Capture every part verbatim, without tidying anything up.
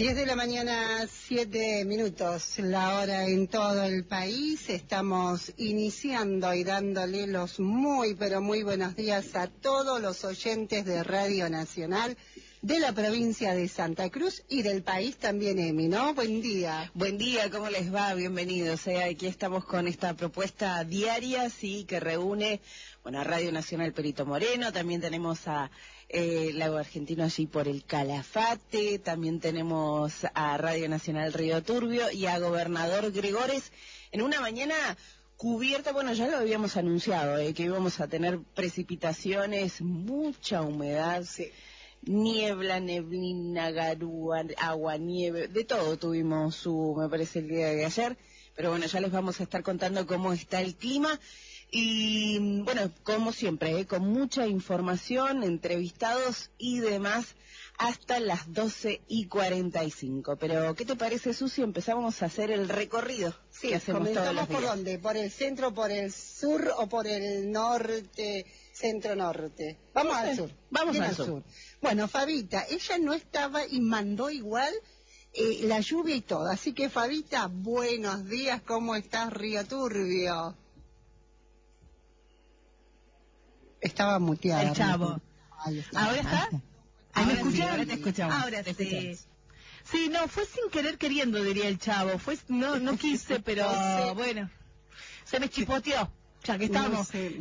diez de la mañana, siete minutos, la hora en todo el país. Estamos iniciando y dándole los muy, pero muy buenos días a todos los oyentes de Radio Nacional de la provincia de Santa Cruz y del país también, Emi, ¿no? Buen día. Buen día, ¿cómo les va? Bienvenidos. Eh, aquí estamos con esta propuesta diaria, sí, que reúne, bueno, a Radio Nacional Perito Moreno, también tenemos a eh, Lago Argentino allí por el Calafate, también tenemos a Radio Nacional Río Turbio y a Gobernador Gregores en una mañana cubierta. Bueno, ya lo habíamos anunciado, eh, que íbamos a tener precipitaciones, mucha humedad, sí. Niebla, neblina, garúa, agua, nieve, de todo tuvimos su, me parece, el día de ayer, pero bueno, ya les vamos a estar contando cómo está el clima y bueno, como siempre, ¿eh? Con mucha información, entrevistados y demás hasta las doce y cuarenta y cinco. Pero, ¿qué te parece, Susi? Empezamos a hacer el recorrido. Sí, que hacemos todos los días. ¿Por dónde? ¿Por el centro, por el sur o por el norte, centro-norte? Vamos al sur. Vamos Bien al al sur. sur. Bueno, Fabita, ella no estaba y mandó igual eh, la lluvia y todo. Así que, Fabita, buenos días. ¿Cómo estás, Río Turbio? Estaba muteada. El chavo. Ahí está. ¿Ahora está? Ahí me escuchan? sí, ahora te escuchamos. Ahora te sí. escuchamos. Sí, no, fue sin querer queriendo, diría el chavo. Fue, no, no quise, pero No sé. bueno, se me chipoteó, ya que estamos. No sé.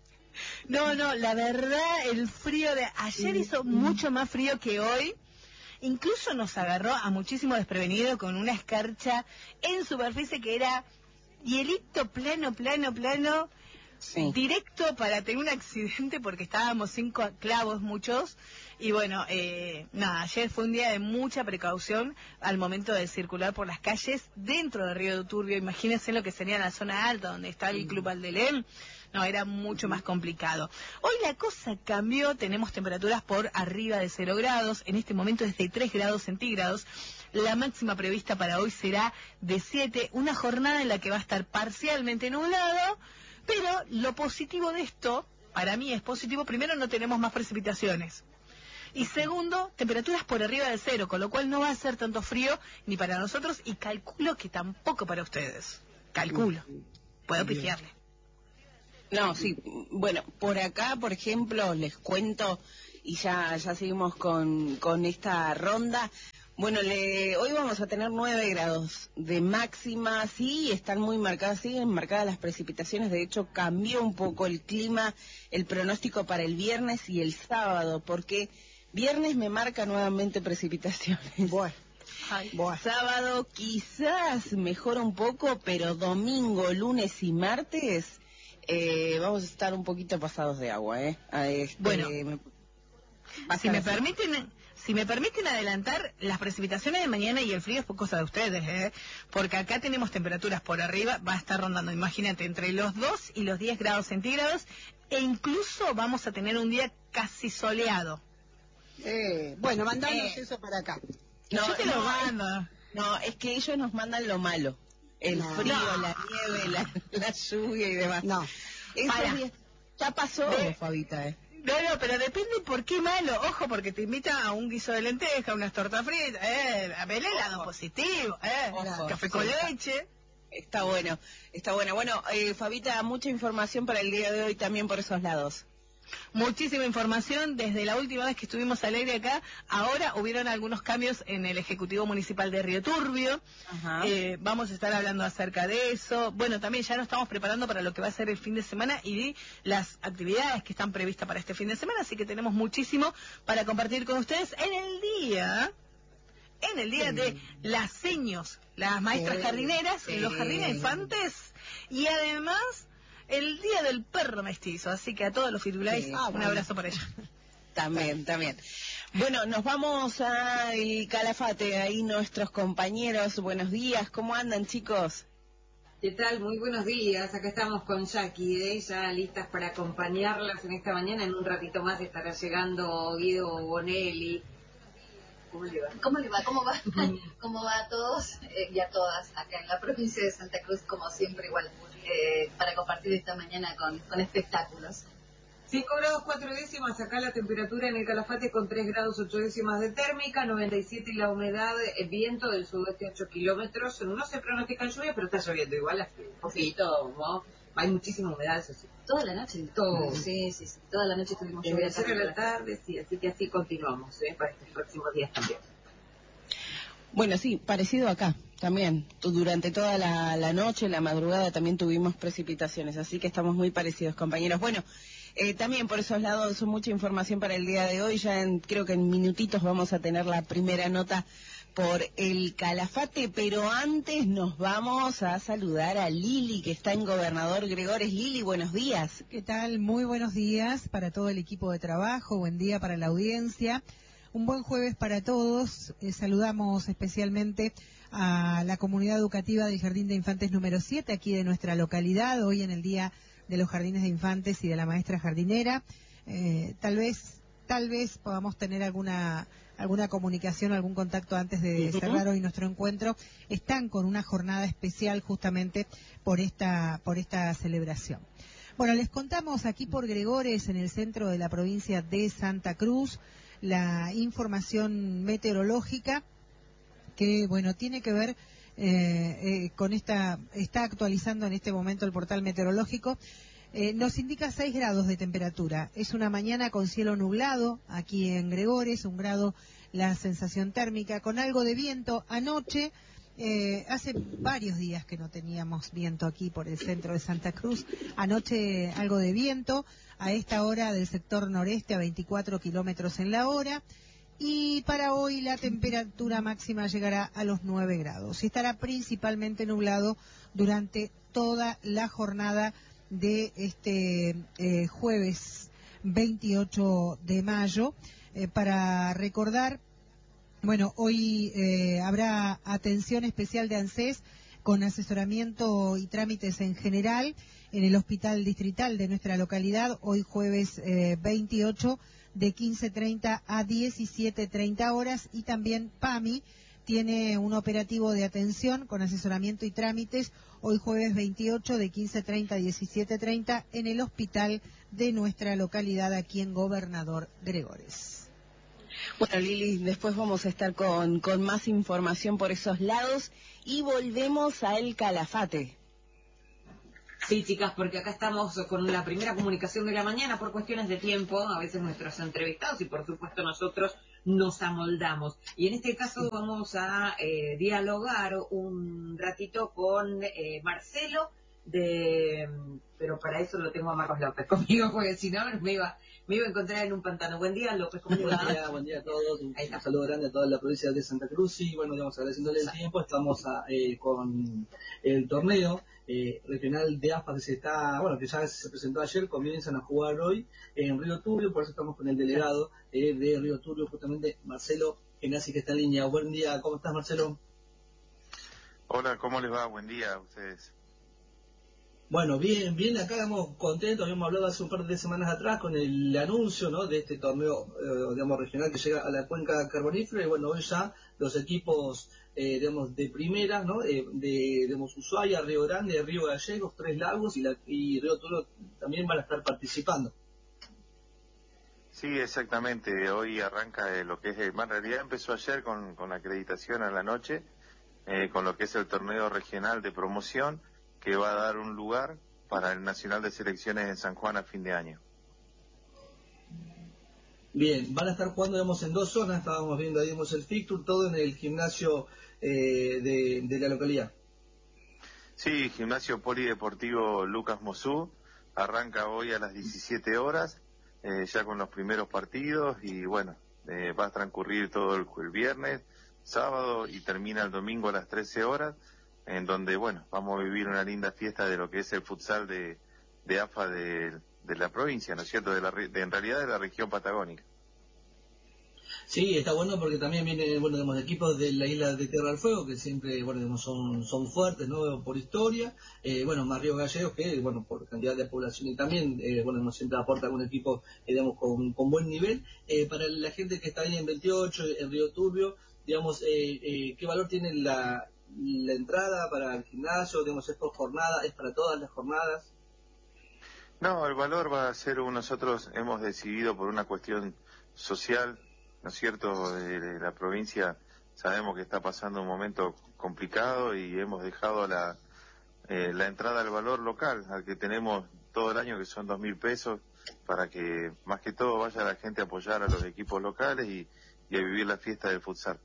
No, no, la verdad, el frío de ayer hizo mucho más frío que hoy. Incluso nos agarró a muchísimo desprevenido con una escarcha en superficie que era hielito plano, plano, plano, Sí. directo para tener un accidente porque estábamos cinco clavos muchos. Y bueno, eh, nada, ayer fue un día de mucha precaución al momento de circular por las calles dentro de Río Turbio. Imagínense lo que sería la zona alta donde está el Club Aldelén. No, era mucho más complicado. Hoy la cosa cambió, tenemos temperaturas por arriba de cero grados, en este momento es de tres grados centígrados. La máxima prevista para hoy será de siete, una jornada en la que va a estar parcialmente nublado, pero lo positivo de esto, para mí es positivo, primero no tenemos más precipitaciones. Y segundo, temperaturas por arriba de cero, con lo cual no va a ser tanto frío ni para nosotros y calculo que tampoco para ustedes. Calculo. Puedo pifiarle. No, sí, bueno, por acá, por ejemplo, les cuento, y ya ya seguimos con, con esta ronda. Bueno, le, hoy vamos a tener nueve grados de máxima, sí, están muy marcadas, siguen marcadas las precipitaciones, de hecho cambió un poco el clima, el pronóstico para el viernes y el sábado, porque viernes me marca nuevamente precipitaciones. Bueno. Ay, Bueno. Sábado quizás mejora un poco, pero domingo, lunes y martes eh, vamos a estar un poquito pasados de agua, ¿eh? Este, Bueno, me, si me permiten, si me permiten adelantar, las precipitaciones de mañana y el frío es cosa de ustedes, ¿eh? Porque acá tenemos temperaturas por arriba, va a estar rondando, imagínate, entre los dos y los diez grados centígrados, e incluso vamos a tener un día casi soleado. Eh, bueno, mandanos Eh. eso para acá. No, Yo te lo no, mando. no, es que ellos nos mandan lo malo. El No. frío, No. la nieve, la, la lluvia y demás. No. Eso Para. ya, ya pasó, De- Fabita, ¿eh? No, no, pero depende por qué malo. Ojo, porque te invita a un guiso de lenteja, unas tortas fritas, eh, a ver el lado Ojo. positivo, eh, Ojo, café sí, con está. leche. Está bueno, está bueno. Bueno, eh, Fabita, mucha información para el día de hoy también por esos lados. Muchísima información desde la última vez que estuvimos al aire acá. Ahora hubieron algunos cambios en el Ejecutivo Municipal de Río Turbio. Ajá. Eh, vamos a estar hablando acerca de eso. Bueno, también ya nos estamos preparando para lo que va a ser el fin de semana y las actividades que están previstas para este fin de semana. Así que tenemos muchísimo para compartir con ustedes en el día... En el día de las seños, las maestras Sí, jardineras, sí. los jardines infantes y además el día del perro mestizo. Así que a todos los firulais, Sí. Ah, un bueno. abrazo por ella. También, también. Bueno, nos vamos al Calafate, ahí nuestros compañeros. Buenos días, ¿cómo andan, chicos? ¿Qué tal? Muy buenos días. Acá estamos con Jackie, ¿eh? Ya listas para acompañarlas en esta mañana. En un ratito más estará llegando Guido Bonelli. ¿Cómo le va? ¿Cómo le va? ¿Cómo va? ¿Cómo va a todos eh, y a todas acá en la provincia de Santa Cruz, como siempre, igual, eh, para compartir esta mañana con, con espectáculos? cinco grados cuatro décimas, acá la temperatura en el Calafate con tres grados ocho décimas de térmica, noventa y siete y la humedad, el viento del sudeste ocho kilómetros. No se pronostica lluvia, pero está lloviendo igual, un poquito, ¿no? Hay muchísima humedad, eso sí. Toda la noche. Todo. Sí, sí, sí. Toda la noche tuvimos En lluvia. el de la tarde, sí, así que así continuamos, ¿eh? Para estos próximos días también. Bueno, sí, parecido acá también. Tu- Durante toda la, la noche, la madrugada también tuvimos precipitaciones, así que estamos muy parecidos, compañeros. Bueno, eh, también por esos lados son mucha información para el día de hoy. Ya en, creo que en minutitos vamos a tener la primera nota por el Calafate, pero antes nos vamos a saludar a Lili, que está en Gobernador Gregores. Lili, buenos días. ¿Qué tal? Muy buenos días para todo el equipo de trabajo, buen día para la audiencia. Un buen jueves para todos. Eh, saludamos especialmente a la comunidad educativa del Jardín de Infantes número siete, aquí de nuestra localidad, hoy en el Día de los Jardines de Infantes y de la Maestra Jardinera. Eh, tal vez, tal vez podamos tener alguna alguna comunicación, algún contacto antes de Uh-huh. cerrar hoy nuestro encuentro. Están con una jornada especial justamente por esta, por esta celebración. Bueno, les contamos aquí por Gregores, en el centro de la provincia de Santa Cruz, la información meteorológica que, bueno, tiene que ver eh, eh, con esta, está actualizando en este momento el portal meteorológico. Eh, nos indica seis grados de temperatura. Es una mañana con cielo nublado aquí en Gregores, un grado la sensación térmica, con algo de viento. Anoche, eh, hace varios días que no teníamos viento aquí por el centro de Santa Cruz. Anoche algo de viento, a esta hora del sector noreste a veinticuatro kilómetros en la hora. Y para hoy la temperatura máxima llegará a los nueve grados. Y estará principalmente nublado durante toda la jornada de este eh, jueves veintiocho de mayo. Eh, para recordar, bueno, hoy eh, habrá atención especial de ANSES con asesoramiento y trámites en general en el hospital distrital de nuestra localidad, hoy jueves eh, veintiocho, de quince treinta a diecisiete treinta horas, y también PAMI tiene un operativo de atención con asesoramiento y trámites hoy jueves veintiocho de quince treinta a diecisiete treinta en el hospital de nuestra localidad aquí en Gobernador Gregores. Bueno, Lili, después vamos a estar con, con más información por esos lados y volvemos a El Calafate. Sí, chicas, porque acá estamos con la primera comunicación de la mañana por cuestiones de tiempo. A veces nuestros entrevistados y por supuesto nosotros nos amoldamos. Y en este caso vamos a eh, dialogar un ratito con eh, Marcelo, de pero para eso lo tengo a Marcos López conmigo, porque si no me iba, me iba a encontrar en un pantano. Buen día, López, ¿cómo te va? Buen día, buen día a todos. Un, un saludo grande a toda la provincia de Santa Cruz. Y bueno, digamos, agradeciéndole el tiempo, estamos a, eh, con el torneo eh, regional de A F A que se está, bueno, que ya se presentó ayer, comienzan a jugar hoy en Río Turbio, por eso estamos con el delegado eh, de Río Turbio, justamente Marcelo Genasi, que está en línea. Buen día, ¿cómo estás, Marcelo? Hola, ¿cómo les va? Buen día a ustedes. Bueno, bien, bien, acá estamos contentos, habíamos hablado hace un par de semanas atrás con el anuncio, ¿no?, de este torneo, eh, digamos, regional que llega a la cuenca carbonífera, y bueno, hoy ya los equipos, eh, digamos, de primera, ¿no?, eh, de, digamos, Ushuaia, Río Grande, Río Gallegos, Tres Lagos y, la, y Río Turbio también van a estar participando. Sí, exactamente, hoy arranca eh, lo que es, eh, en realidad empezó ayer con, con la acreditación a la noche, eh, con lo que es el torneo regional de promoción, que va a dar un lugar para el Nacional de Selecciones en San Juan a fin de año. Bien, van a estar jugando, digamos, en dos zonas, estábamos viendo, digamos, el fixture, todo en el gimnasio eh, de, de la localidad. Sí, Gimnasio Polideportivo Lucas Mosú, arranca hoy a las diecisiete horas, eh, ya con los primeros partidos, y bueno, eh, va a transcurrir todo el, el viernes, sábado, y termina el domingo a las trece horas, en donde, bueno, vamos a vivir una linda fiesta de lo que es el futsal de, de A F A de, de la provincia, ¿no es cierto?, de la, de, en realidad de la región patagónica. Sí, está bueno porque también vienen, bueno, digamos, equipos de la isla de Tierra del Fuego, que siempre, bueno, digamos, son, son fuertes, ¿no?, por historia, eh, bueno, más Río Gallegos, que, bueno, por cantidad de población, y también, eh, bueno, nos siempre aporta algún equipo, eh, digamos, con, con buen nivel. Eh, para la gente que está ahí en veintiocho, en Río Turbio, digamos, eh, eh, ¿qué valor tiene la, la entrada para el gimnasio? Digamos, ¿es por jornada? ¿Es para todas las jornadas? No, el valor va a ser, un, nosotros hemos decidido por una cuestión social, ¿no es cierto?, de, de la provincia, sabemos que está pasando un momento complicado y hemos dejado la, eh, la entrada al valor local, al que tenemos todo el año, que son dos mil pesos, para que más que todo vaya la gente a apoyar a los equipos locales y, y a vivir la fiesta del futsal.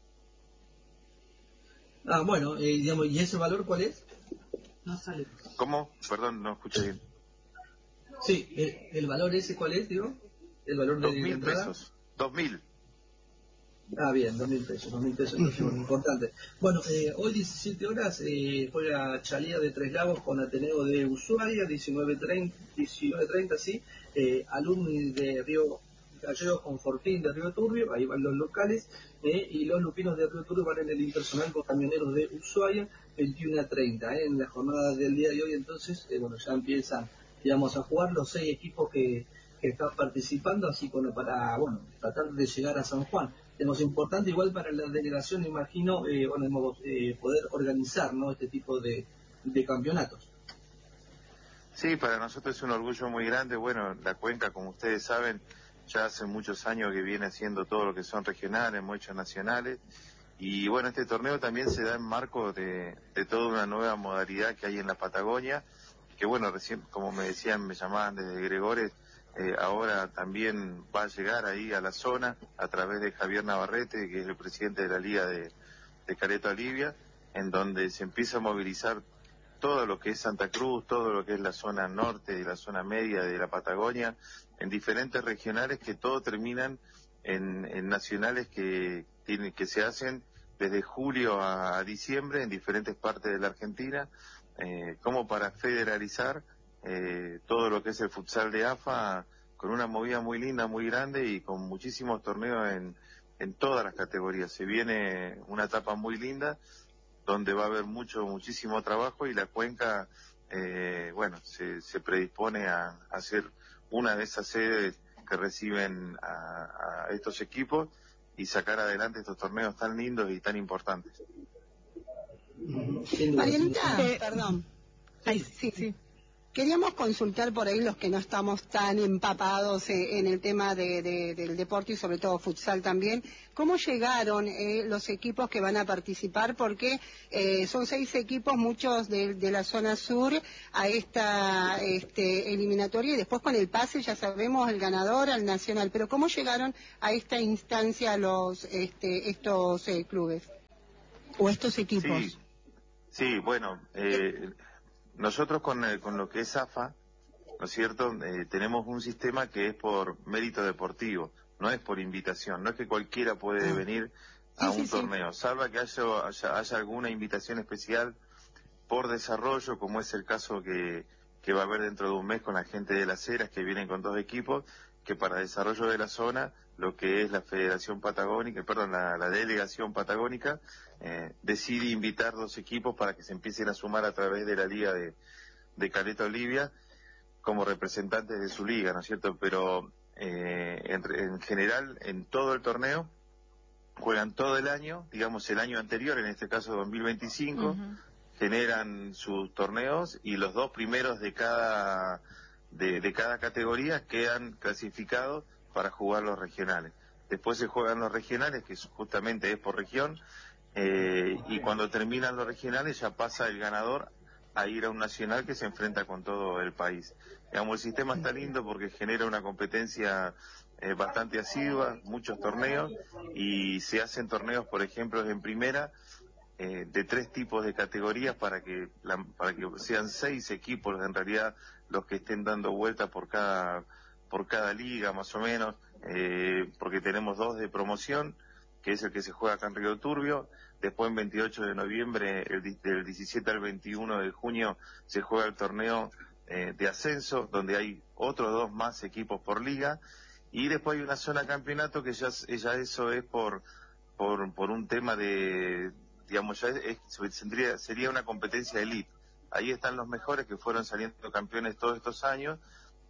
Ah, bueno, eh, digamos, ¿y ese valor cuál es? No sale. ¿Cómo? Perdón, no escuché bien. Sí, el, el valor ese cuál es, digo, el valor de Dos mil entrada. pesos, dos mil. Ah, bien, dos mil pesos, dos mil pesos, es muy importante. Bueno, eh, hoy diecisiete horas eh, juega Chalía de Tres Lagos con Ateneo de Ushuaia, diecinueve treinta, sí, eh, Alumni de Río Gallegos con Fortín de Río Turbio, ahí van los locales, eh, y los lupinos de Río Turbio van en el impersonal con Camioneros de Ushuaia, veintiuno a treinta, eh, en la jornada del día de hoy. Entonces, eh, bueno, ya empiezan, digamos, a jugar los seis equipos que, que están participando, así como para, bueno, tratar de llegar a San Juan. Es importante igual para la delegación, imagino, eh, bueno, eh, poder organizar, ¿no?, este tipo de, de campeonatos. Sí, para nosotros es un orgullo muy grande. Bueno, la Cuenca, como ustedes saben, ya hace muchos años que viene haciendo todo lo que son regionales, muchos nacionales. Y bueno, este torneo también se da en marco de, de toda una nueva modalidad que hay en la Patagonia, que bueno, recién, como me decían, me llamaban desde Gregores, eh, ahora también va a llegar ahí a la zona a través de Javier Navarrete, que es el presidente de la Liga de, de Caleta Olivia, en donde se empieza a movilizar todo lo que es Santa Cruz, todo lo que es la zona norte y la zona media de la Patagonia, en diferentes regionales que todo terminan en, en nacionales que, tienen, que se hacen desde julio a, a diciembre en diferentes partes de la Argentina, eh, como para federalizar eh, todo lo que es el futsal de A F A, con una movida muy linda, muy grande y con muchísimos torneos en, en todas las categorías. Se viene una etapa muy linda donde va a haber mucho, muchísimo trabajo y la Cuenca, eh, bueno, se, se predispone a, a ser una de esas sedes que reciben a, a estos equipos y sacar adelante estos torneos tan lindos y tan importantes. Marianita, Eh, perdón. Ay, Sí, sí. Queríamos consultar por ahí los que no estamos tan empapados eh, en el tema de, de, del deporte y sobre todo futsal también. ¿Cómo llegaron eh, los equipos que van a participar? Porque eh, son seis equipos, muchos de, de la zona sur, a esta este, eliminatoria y después con el pase ya sabemos el ganador al nacional. Pero ¿cómo llegaron a esta instancia los este, estos eh, clubes o estos equipos? Sí, sí, bueno, eh, nosotros con, eh, con lo que es A F A, ¿no es cierto?, eh, tenemos un sistema que es por mérito deportivo, no es por invitación, no es que cualquiera puede Ah. venir a Sí, un sí, sí. torneo, salvo que haya, haya, haya alguna invitación especial por desarrollo, como es el caso que, que va a haber dentro de un mes con la gente de Las Heras, que vienen con dos equipos, que para desarrollo de la zona, lo que es la Federación Patagónica, perdón, la, la Delegación Patagónica, eh, decide invitar dos equipos para que se empiecen a sumar a través de la Liga de, de Caleta Olivia, como representantes de su liga, ¿no es cierto? Pero eh, en, en general, en todo el torneo, juegan todo el año, digamos el año anterior, en este caso dos mil veinticinco, Uh-huh. generan sus torneos y los dos primeros de cada de, de cada categoría quedan clasificados para jugar los regionales. Después se juegan los regionales, que justamente es por región, eh, y cuando terminan los regionales ya pasa el ganador a ir a un nacional que se enfrenta con todo el país. Digamos, el sistema está lindo porque genera una competencia eh, bastante asidua, muchos torneos, y se hacen torneos, por ejemplo, en primera, eh, de tres tipos de categorías para que la, para que sean seis equipos en realidad los que estén dando vuelta por cada por cada liga más o menos, eh, porque tenemos dos de promoción, que es el que se juega acá en Río Turbio. Después, en veintiocho de noviembre, el, del diecisiete al veintiuno de junio, se juega el torneo eh, de ascenso, donde hay otros dos más equipos por liga. Y después hay una zona campeonato que ya, ya eso es por, por, por un tema de, digamos, ya es, es, sería, sería una competencia elite. Ahí están los mejores que fueron saliendo campeones todos estos años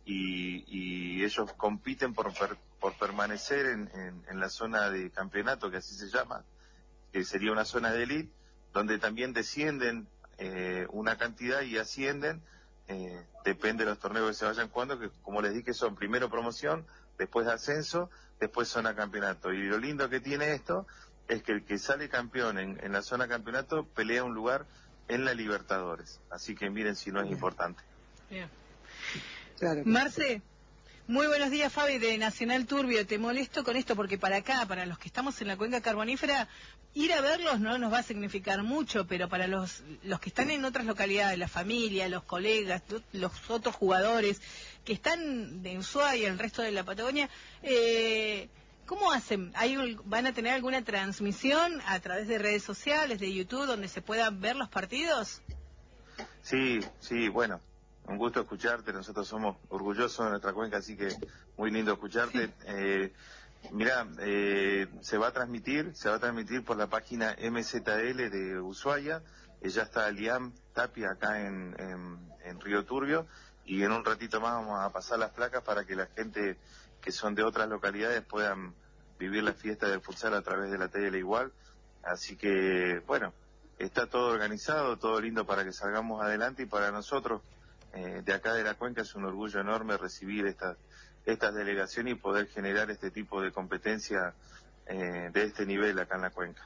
y, y ellos compiten por, per, por permanecer en, en, en la zona de campeonato, que así se llama, que sería una zona de elite, donde también descienden eh, una cantidad y ascienden eh, depende de los torneos que se vayan jugando, que como les dije son primero promoción, después ascenso, después zona campeonato. Y lo lindo que tiene esto es que el que sale campeón en, en la zona campeonato pelea un lugar en la Libertadores. Así que miren si no es importante. Bien. Claro. Marce, muy buenos días, Fabi, de Nacional Turbio. Te molesto con esto porque para acá, para los que estamos en la cuenca carbonífera, ir a verlos no nos va a significar mucho, pero para los, los que están en otras localidades, la familia, los colegas, los otros jugadores que están de Ushuaia y el resto de la Patagonia, eh, ¿cómo hacen? ¿Hay, un- ¿Van a tener alguna transmisión a través de redes sociales, de YouTube, donde se puedan ver los partidos? Sí, sí, bueno, un gusto escucharte. Nosotros somos orgullosos de nuestra cuenca, así que muy lindo escucharte. Eh, Mirá, eh, se va a transmitir, se va a transmitir por la página M Z L de Ushuaia. Eh, ya está Liam Tapia acá en, en, en Río Turbio, y en un ratito más vamos a pasar las placas para que la gente que son de otras localidades puedan vivir la fiesta del futsal a través de la tele igual. Así que, bueno, está todo organizado, todo lindo para que salgamos adelante, y para nosotros eh, de acá de la cuenca es un orgullo enorme recibir estas estas delegaciones y poder generar este tipo de competencia eh, de este nivel acá en la cuenca.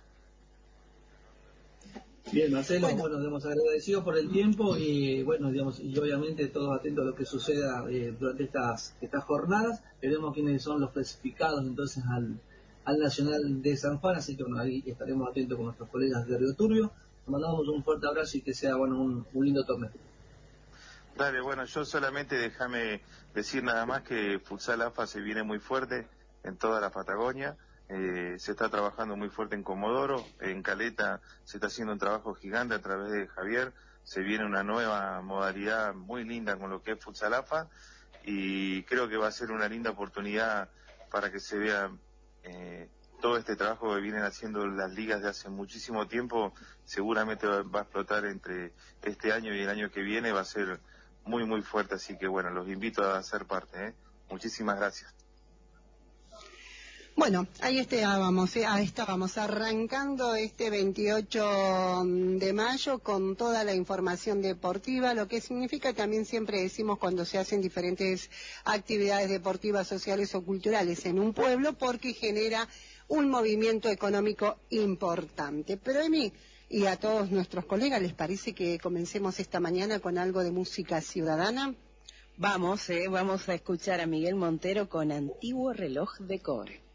Bien, Marcelo, Bueno. bueno, digamos, agradecido por el tiempo y, bueno, digamos, y obviamente todos atentos a lo que suceda eh, durante estas estas jornadas. Veremos quiénes son los clasificados entonces al, al Nacional de San Juan, así que, bueno, ahí estaremos atentos con nuestros colegas de Río Turbio. Nos mandamos un fuerte abrazo y que sea, bueno, un, un lindo torneo. Dale, bueno, yo solamente déjame decir nada más que Futsal A F A se viene muy fuerte en toda la Patagonia. Eh, se está trabajando muy fuerte en Comodoro, en Caleta se está haciendo un trabajo gigante a través de Javier. Se viene una nueva modalidad muy linda con lo que es Futsal A F A, y creo que va a ser una linda oportunidad para que se vea eh, todo este trabajo que vienen haciendo las ligas de hace muchísimo tiempo. Seguramente va, va a explotar entre este año y el año que viene, va a ser muy muy fuerte, así que bueno, los invito a ser parte, ¿eh? Muchísimas gracias. Bueno, ahí estábamos, eh, ahí estábamos arrancando este veintiocho de mayo con toda la información deportiva, lo que significa, también siempre decimos cuando se hacen diferentes actividades deportivas, sociales o culturales en un pueblo, porque genera un movimiento económico importante. Pero a mí y a todos nuestros colegas, ¿les parece que comencemos esta mañana con algo de música ciudadana? Vamos, eh, vamos a escuchar a Miguel Montero con Antiguo Reloj de Cobre.